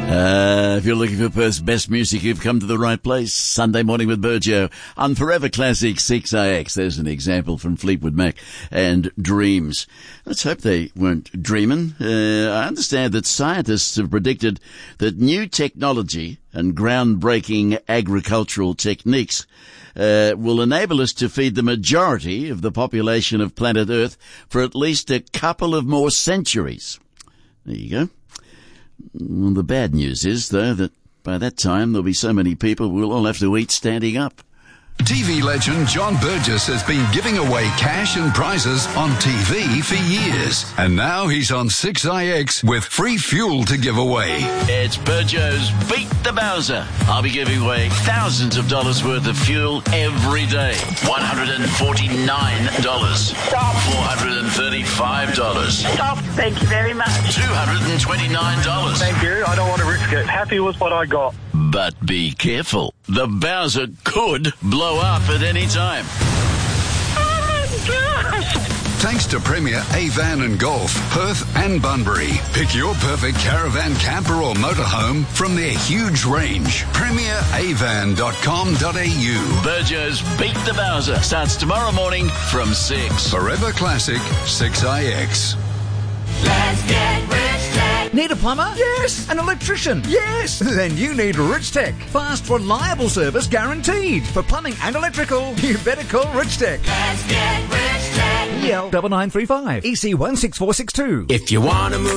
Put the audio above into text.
If you're looking for Perth's best music, you've come to the right place. Sunday Morning with Burjo on Forever Classic 6AX. There's an example from Fleetwood Mac and Dreams. Let's hope they weren't dreaming. I understand that scientists have predicted that new technology and groundbreaking agricultural techniques will enable us to feed the majority of the population of planet Earth for at least a couple of more centuries. There you go. Well, the bad news is, though, that by that time there'll be so many people we'll all have to eat standing up. TV legend John Burgess has been giving away cash and prizes on TV for years. And now he's on 6IX with free fuel to give away. It's Burjo's Beat the Bowser. I'll be giving away thousands of dollars worth of fuel every day. $149. Stop. $435. Stop. Thank you very much. $229. Thank you. I don't want to risk it. Happy with what I got. But be careful. The Bowser could blow up at any time. Oh, my gosh. Thanks to Premier Avan and Golf, Perth and Bunbury. Pick your perfect caravan, camper or motorhome from their huge range. PremierAvan.com.au. Burjo's Beat the Bowser starts tomorrow morning from 6. Forever Classic 6IX. Let's get rich tech. Need a plumber? Yes. An electrician? Yes. Then you need Rich Tech. Fast, reliable service guaranteed. For plumbing and electrical, you better call Rich Tech. Let's get rich tech. EL 9935 EC 16462. If you want to move